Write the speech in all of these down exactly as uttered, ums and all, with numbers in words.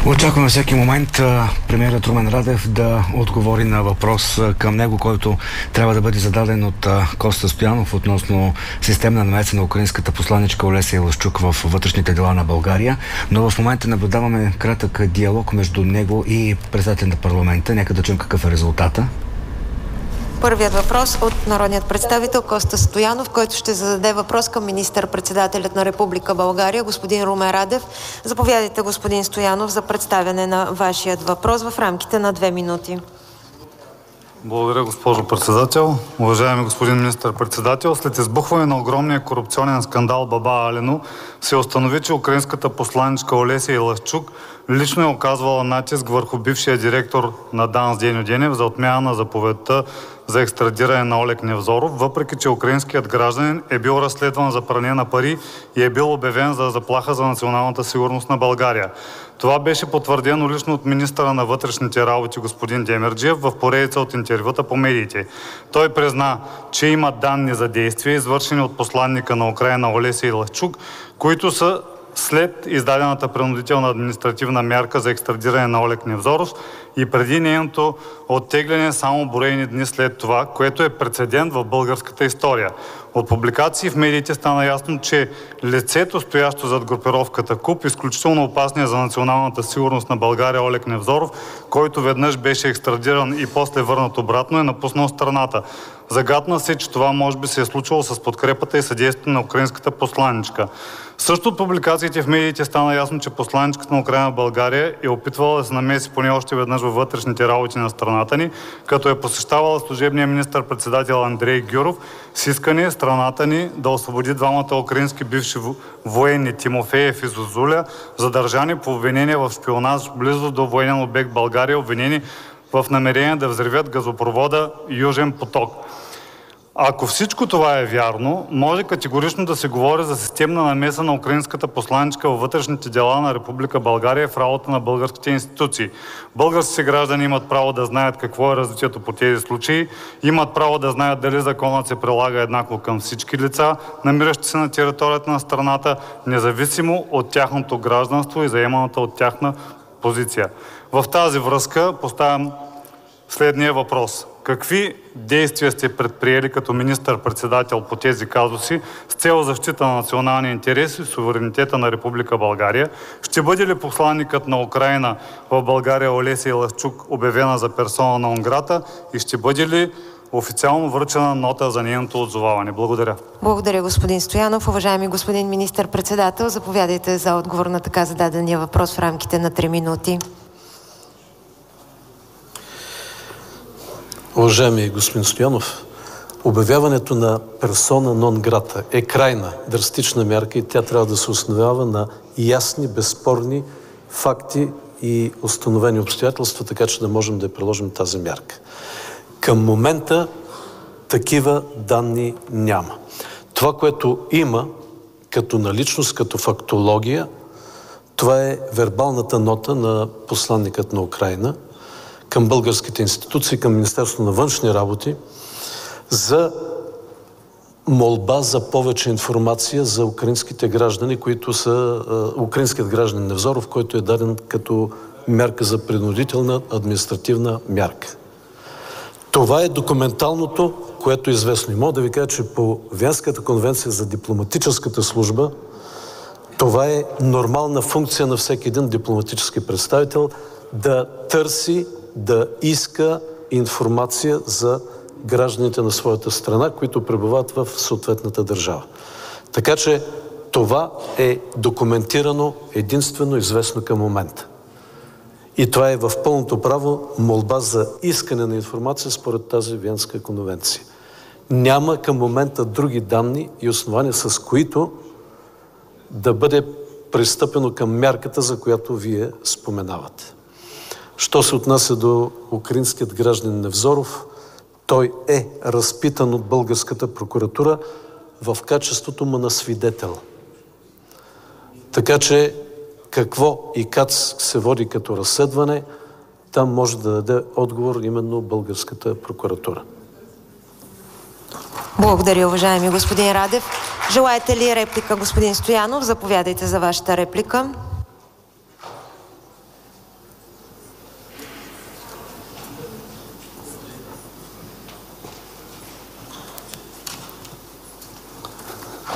Очакваме всеки момент премиерът Румен Радев да отговори на въпрос към него, който трябва да бъде зададен от Коста Стоянов относно системна намеса на украинската посланичка Олеся Илашчук в вътрешните дела на България. Но в момента наблюдаваме кратък диалог между него и председателя на парламента. Нека да чуем какъв е резултата. Първият въпрос от народният представител Коста Стоянов, който ще зададе въпрос към министър-председателят на Република България, господин Румен Радев. Заповядайте, господин Стоянов, за представяне на вашият въпрос в рамките на две минути. Благодаря, госпожо председател. Уважаеми господин министър-председател, след избухване на огромния корупционен скандал Баба Алено се установи, че украинската посланичка Олеся Илашчук лично е оказвала натиск върху бившия директор на ДАНС Деню Денев за отмяна на заповедта за екстрадиране на Олег Невзоров, въпреки че украинският гражданин е бил разследван за пране на пари и е бил обявен за заплаха за националната сигурност на България. Това беше потвърдено лично от министъра на вътрешните работи господин Демерджиев в поредица от интервюта по медиите. Той призна, че има данни за действия, извършени от посланника на Украйна Олеся Илашчук, които са след издадената принудителна административна мярка за екстрадиране на Олег Невзоров и преди нейното оттегляне само броени дни след това, което е прецедент в българската история. От публикации в медиите стана ясно, че лицето, стоящо зад групировката КУП, изключително опасния за националната сигурност на България Олег Невзоров, който веднъж беше екстрадиран и после върнат обратно, е напуснал страната. Загатна се, че това може би се е случило с подкрепата и съдействието на украинската посланичка. Също от публикациите в медиите стана ясно, че посланичката на Украйна в България е опитвала да се намеси поне още веднъж във вътрешните работи на страната ни, като е посещавала служебния министър-председател Андрей Гюров с искане страната ни да освободи двамата украински бивши военни Тимофеев и Зозуля, задържани по обвинение в шпионаж близо до военен обект България, обвинени в намерение да взривят газопровода Южен поток. Ако всичко това е вярно, може категорично да се говори за системна намеса на украинската посланичка във вътрешните дела на Република България в работа на българските институции. Българските граждани имат право да знаят какво е развитието по тези случаи, имат право да знаят дали законът се прилага еднакво към всички лица, намиращи се на територията на страната, независимо от тяхното гражданство и заеманата от тяхна позиция. В тази връзка поставям следния въпрос. Какви действия сте предприели като министър-председател по тези казуси с цел защита на националния интерес и суверенитета на Република България? Ще бъде ли посланникът на Украйна в България Олеся Илашчук обявена за персона нон грата и ще бъде ли официално връчена нота за нейното отзоваване? Благодаря. Благодаря, господин Стоянов. Уважаеми господин министър-председател, заповядайте за отговор на така зададения въпрос в рамките на три минути. Уважаеми господин Стоянов, обявяването на персона нон грата е крайна драстична мярка и тя трябва да се основава на ясни, безспорни факти и установени обстоятелства, така че да можем да я приложим тази мярка. Към момента такива данни няма. Това, което има като наличност, като фактология, това е вербалната нота на посланникът на Украйна към българските институции, към Министерството на външни работи за молба за повече информация за украинските граждани, които са украинският гражданин Невзоров, който е даден като мярка за принудителна административна мярка. Това е документалното, което е известно. И мога да ви кажа, че по Виенската конвенция за дипломатическата служба това е нормална функция на всеки един дипломатически представител да търси, да иска информация за гражданите на своята страна, които пребивават в съответната държава. Така че това е документирано единствено известно към момента. И това е в пълното право молба за искане на информация според тази Виенска конвенция. Няма към момента други данни и основания, с които да бъде пристъпено към мярката, за която вие споменавате. Що се отнася до украинският гражданин Невзоров, той е разпитан от българската прокуратура в качеството му на свидетел. Така че какво и как се води като разследване, там може да даде отговор именно българската прокуратура. Благодаря, уважаеми господин Радев. Желаете ли реплика, господин Стоянов? Заповядайте за вашата реплика.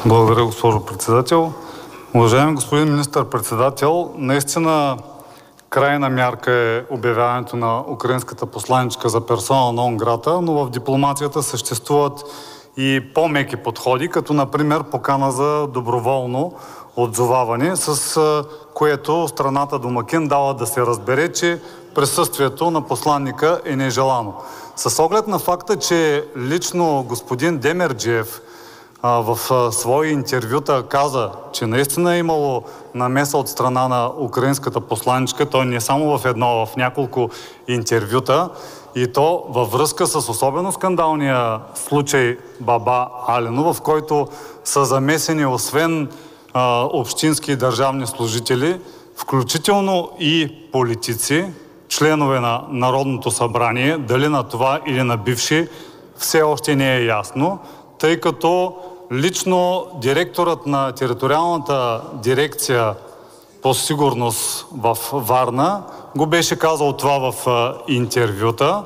Благодаря, госпожо председател. Уважаеми господин министър-председател, наистина крайна мярка е обявяването на украинската посланичка за персона нон грата, но в дипломацията съществуват и по-меки подходи, като например покана за доброволно отзоваване, с което страната домакин дава да се разбере, че присъствието на посланника е нежелано. С оглед на факта, че лично господин Демерджиев в свои интервюта каза, че наистина е имало намеса от страна на украинската посланичка, той не само в едно, в няколко интервюта, и то във връзка с особено скандалния случай Баба Алено, в който са замесени освен а, общински и държавни служители, включително и политици, членове на Народното събрание, дали на това или на бивши, все още не е ясно, тъй като лично директорът на териториалната дирекция по сигурност в Варна го беше казал това в а, интервюта,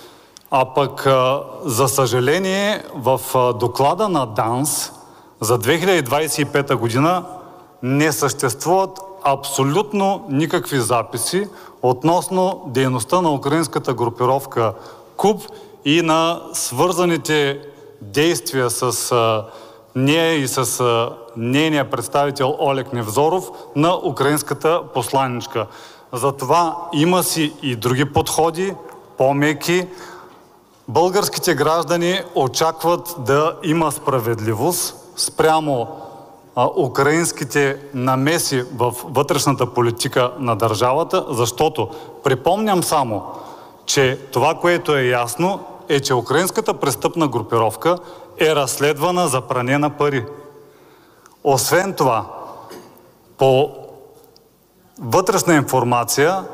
а пък а, за съжаление в а, доклада на ДАНС за две хиляди двадесет и пета година не съществуват абсолютно никакви записи относно дейността на украинската групировка КУБ и на свързаните действия с а, нея и с а, нейния представител Олег Невзоров на украинската посланичка. Затова има си и други подходи, по-меки. Българските граждани очакват да има справедливост спрямо а, украинските намеси в вътрешната политика на държавата, защото припомням само, че това, което е ясно, е, че украинската престъпна групировка е разследвана за пране на пари. Освен това, по вътрешна информация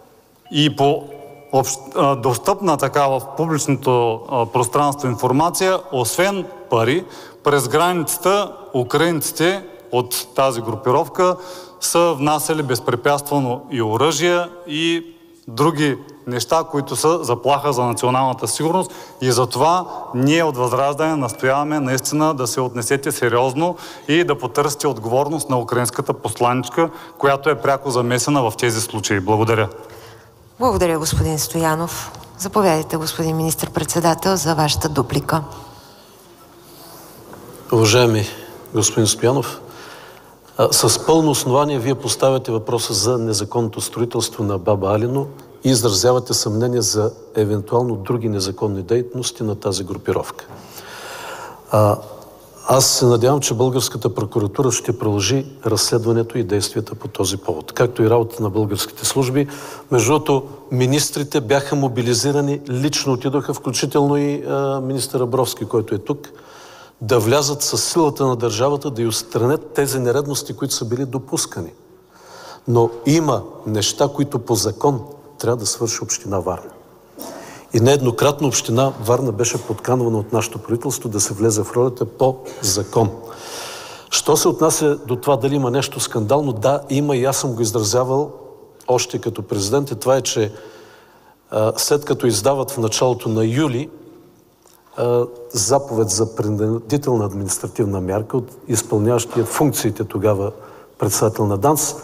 и по общ, а, достъпна така в публичното а, пространство информация, освен пари, през границата украинците от тази групировка са внасяли безпрепятствено и оръжия, и други неща, които са заплаха за националната сигурност, и затова ние от Възраждане настояваме наистина да се отнесете сериозно и да потърсите отговорност на украинската посланичка, която е пряко замесена в тези случаи. Благодаря. Благодаря, господин Стоянов. Заповядайте, господин министър-председател, за вашата дуплика. Уважаеми господин Стоянов, с пълно основание вие поставяте въпроса за незаконното строителство на Баба Алено и изразявате съмнение за евентуално други незаконни дейности на тази групировка. А, аз се надявам, че българската прокуратура ще продължи разследването и действията по този повод, както и работа на българските служби. Между другото, министрите бяха мобилизирани, лично отидоха, включително и а, министър Абровски, който е тук, да влязат със силата на държавата, да и отстранят тези нередности, които са били допускани. Но има неща, които по закон трябва да свърши община Варна. И нееднократно община Варна беше подканвана от нашето правителство да се влезе в ролята по закон. Що се отнася до това дали има нещо скандално, да, има, и аз съм го изразявал още като президент, и това е, че а, след като издават в началото на юли а, заповед за принудителна административна мярка от изпълняващия функциите тогава председател на ДАНС,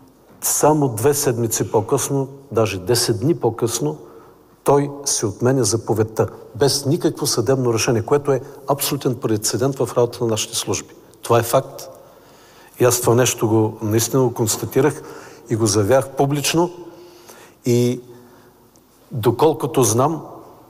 само две седмици по-късно, даже десет дни по-късно, той се отменя заповедта, без никакво съдебно решение, което е абсолютен прецедент в работата на нашите служби. Това е факт. И аз това нещо го наистина го констатирах и го заявях публично. И доколкото знам,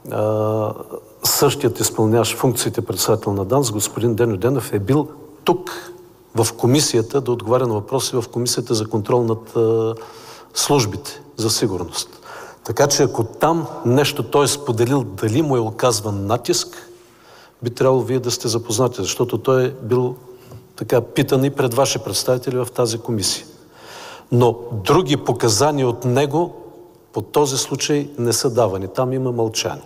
а, същият изпълняващ функциите председател на ДАНС, господин Деню Денев, е бил тук в комисията да отговаря на въпроси в комисията за контрол над а, службите за сигурност. Така че ако там нещо той е споделил, дали му е оказван натиск, би трябвало вие да сте запознати, защото той е бил така питан и пред ваши представители в тази комисия. Но други показания от него по този случай не са давани. Там има мълчание.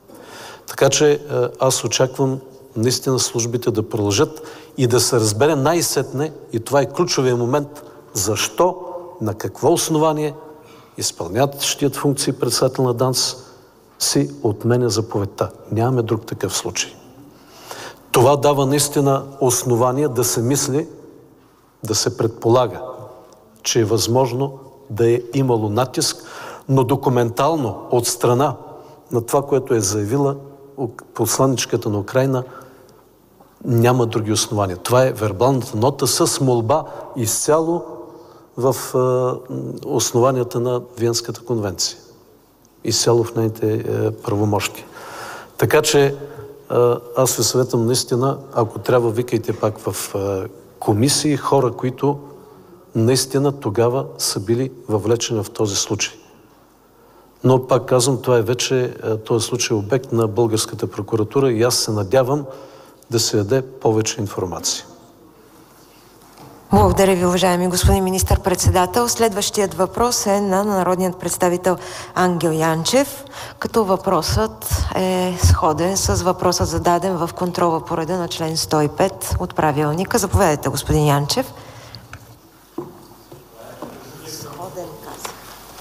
Така че аз очаквам наистина службите да продължат и да се разбере най-сетне, и това е ключовия момент, защо, на какво основание изпълняващият функции председател на ДАНС си отменя заповедта. Нямаме друг такъв случай. Това дава наистина основание да се мисли, да се предполага, че е възможно да е имало натиск, но документално от страна на това, което е заявила посланичката на Украйна, няма други основания. Това е вербалната нота с молба изцяло в основанията на Виенската конвенция. Изцяло в нейните правомощи. Така че аз ви съветвам наистина, ако трябва, викайте пак в комисии хора, които наистина тогава са били въвлечени в този случай. Но пак казвам, това е вече, този случай е обект на българската прокуратура и аз се надявам да се даде повече информация. Благодаря ви, уважаеми господин министър-председател. Следващият въпрос е на народният представител Ангел Янчев, като въпросът е сходен с въпроса зададен в контрола по реда на член сто и пет от правилника. Заповядайте, господин Янчев. Сходен каза.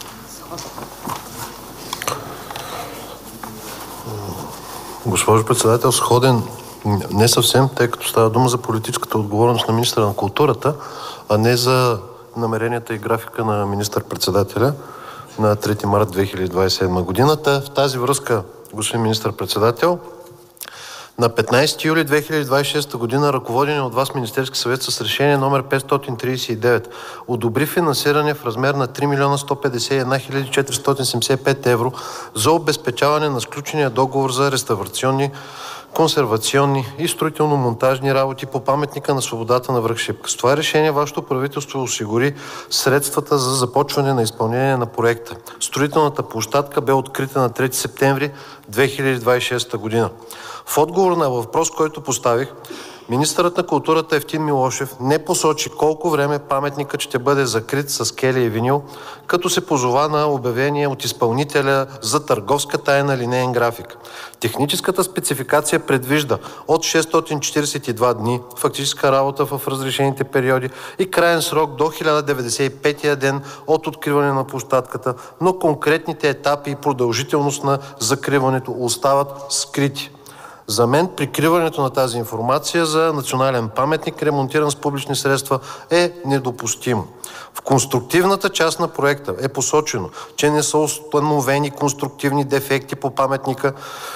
Госпожо председател, сходен не съвсем, тъй като става дума за политическата отговорност на министъра на културата, а не за намеренията и графика на министър-председателя на трети март две хиляди двадесет и седма годината. В тази връзка, господин министър-председател, на петнадесети юли две хиляди двадесет и шеста година ръководеният от вас Министерски съвет с решение номер петстотин тридесет и девет одобри финансиране в размер на три милиона сто петдесет и една хиляди четиристотин седемдесет и пет евро за обезпечаване на сключения договор за реставрационни, консервационни и строително-монтажни работи по паметника на свободата на връх Шипка. С това решение вашето правителство осигури средствата за започване на изпълнение на проекта. Строителната площадка бе открита на трети септември две хиляди двадесет и шеста година. В отговор на въпрос, който поставих, министърът на културата Евтим Милошев не посочи колко време паметникът ще бъде закрит с келия и винил, като се позова на обявение от изпълнителя за търговска тайна линеен график. Техническата спецификация предвижда от шестстотин четиридесет и два дни фактическа работа в разрешените периоди и краен срок до хиляда деветдесет и петия ден от откриване на площадката, но конкретните етапи и продължителност на закриването остават скрити. За мен прикриването на тази информация за национален паметник, ремонтиран с публични средства, е недопустимо. В конструктивната част на проекта е посочено, че не са установени конструктивни дефекти по паметника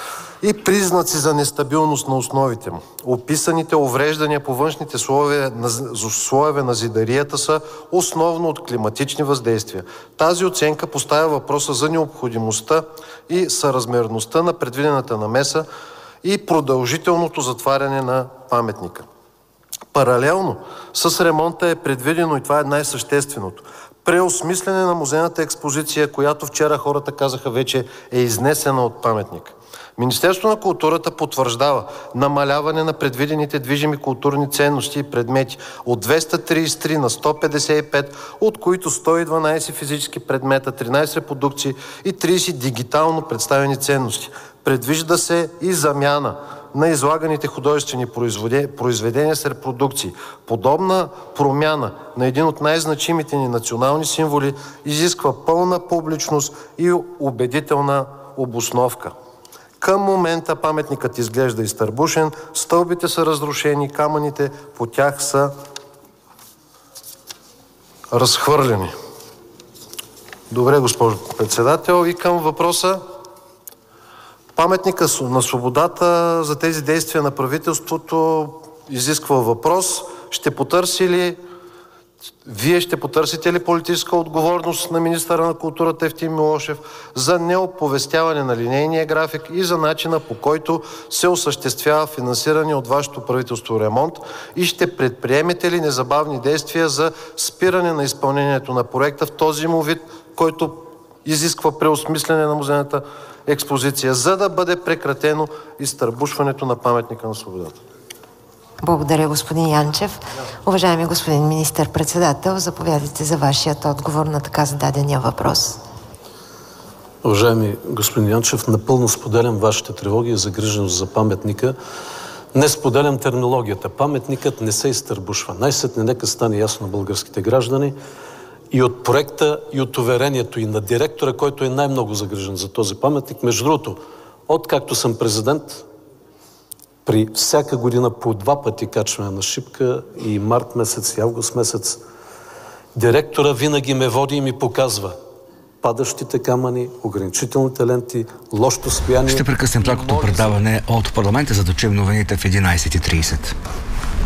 и признаци за нестабилност на основите му. Описаните увреждания по външните слоеве на, слоеве на зидарията са основно от климатични въздействия. Тази оценка поставя въпроса за необходимостта и съразмерността на предвидената намеса и продължителното затваряне на паметника. Паралелно с ремонта е предвидено, и това е най-същественото, преосмислене на музейната експозиция, която вчера хората казаха вече е изнесена от паметника. Министерството на културата потвърждава намаляване на предвидените движими културни ценности и предмети от двеста тридесет и три на сто петдесет и пет, от които сто и дванадесет физически предмета, тринадесет репродукции и тридесет дигитално представени ценности. Предвижда се и замяна на излаганите художествени произведения с репродукции. Подобна промяна на един от най-значимите ни национални символи изисква пълна публичност и убедителна обосновка. Към момента паметникът изглежда изтърбушен, стълбите са разрушени, камъните по тях са разхвърлени. Добре, госпожо председател. И към въпроса. Паметника на свободата за тези действия на правителството изисква въпрос. Ще потърси ли, вие ще потърсите ли политическа отговорност на министъра на културата Евтим Милошев за неоповестяване на линейния график и за начина, по който се осъществява финансиране от вашето правителство ремонт, и ще предприемете ли незабавни действия за спиране на изпълнението на проекта в този му вид, който изисква преосмислене на музейната експозиция, за да бъде прекратено изтърбушването на паметника на свободата? Благодаря, господин Янчев. Уважаеми господин министър-председател, заповядайте за вашият отговор на така зададения въпрос. Уважаеми господин Янчев, напълно споделям вашите тревоги и загриженост за паметника. Не споделям терминологията. Паметникът не се изтърбушва. Най-сетне нека стане ясно на българските граждани. И от проекта, и от уверението и на директора, който е най-много загрижен за този паметник. Между другото, откакто съм президент, при всяка година по два пъти качване на шипка и март месец и август месец, директора винаги ме води и ми показва падащите камъни, ограничителните ленти, лошото състояние. Ще прекъснем прякото предаване от парламента, за да чуем новините в единайсет и трийсет.